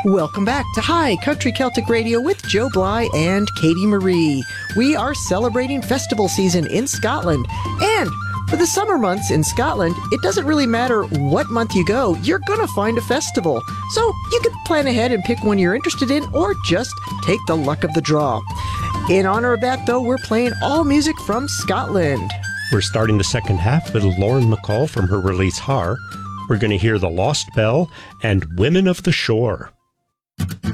Welcome back to High Country Celtic Radio with Joe Bly and Katie Marie. We are celebrating festival season in Scotland. And for the summer months in Scotland, it doesn't really matter what month you go, you're going to find a festival. So you can plan ahead and pick one you're interested in or just take the luck of the draw. In honor of that, though, we're playing all music from Scotland. We're starting the second half with Lauren McCall from her release Har. We're going to hear The Lost Bell and Women of the Shore.